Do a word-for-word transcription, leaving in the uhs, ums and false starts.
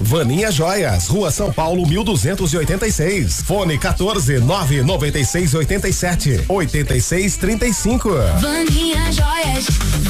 Vaninha Joias, Rua São Paulo, mil duzentos e oitenta e seis. Fone quatorze, nove noventa e seis, oitenta e sete, oitenta e seis, trinta e cinco. Vaninha Joias.